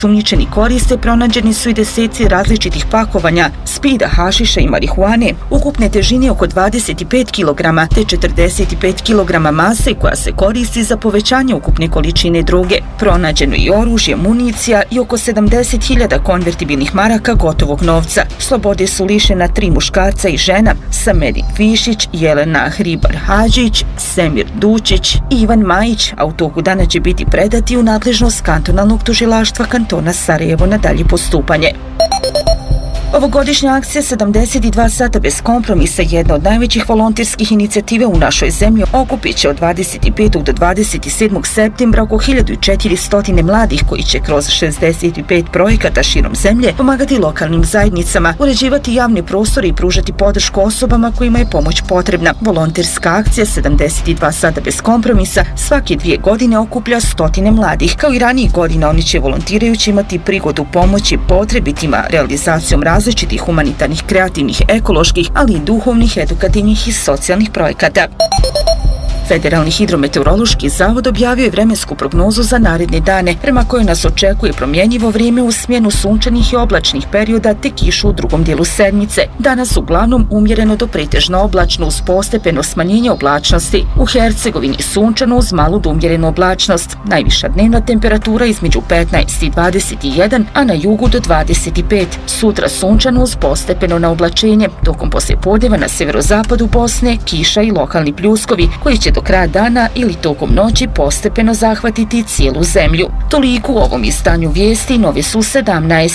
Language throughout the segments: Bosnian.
Osumnjičeni koriste pronađeni su i deseci različitih pakovanja spida, hašiša i marihuane, ukupne težine oko 25 kg te 45 kg mase koja se koristi za povećanje ukupne količine droge. Pronađeno i oružje, municija i oko 70.000 konvertibilnih maraka gotovog novca. Slobode su lišena 3 muškarca i žena: Samerin Višić, Jelena Hribar Hadžić, Semir Dučić i Ivan Majić, a u toku dana će biti predati u nadležnost kantonalnog tužilaštva kantona Sarajevo na dalje postupanje. Ovogodišnja akcija 72 sata bez kompromisa, jedna od najvećih volonterskih inicijativa u našoj zemlji, okupit će od 25. do 27. septembra oko 1400 mladih koji će kroz 65 projekata širom zemlje pomagati lokalnim zajednicama, uređivati javne prostore i pružati podršku osobama kojima je pomoć potrebna. Volonterska akcija 72 sata bez kompromisa svake 2 godine okuplja stotine mladih. Kao i ranijih godina, oni će volontirajući imati prigodu pomoći potrebitima realizacijom različitih humanitarnih, kreativnih, ekoloških, ali i duhovnih, edukativnih i socijalnih projekata. Federalni hidrometeorološki zavod objavio je vremensku prognozu za naredne dane, prema kojoj nas očekuje promjenjivo vrijeme u smjenu sunčanih i oblačnih perioda te kišu u drugom dijelu sedmice. Danas uglavnom umjereno do pretežno oblačno uz postepeno smanjenje oblačnosti. U Hercegovini sunčano uz malu do umjerenu oblačnost. Najviša dnevna temperatura između 15 i 21, a na jugu do 25. Sutra sunčano uz postepeno na oblačenje. Tokom poslijepodneva na severozapadu Bosne kiša i lokalni pljuskovi koji će do kraja dana ili tokom noći postepeno zahvatiti cijelu zemlju. Toliko u ovom izdanju vijesti, nove su 17.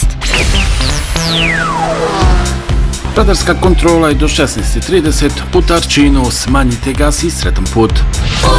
Radarska kontrola je do 16:30, putarčinu smanjite gas i sretan put.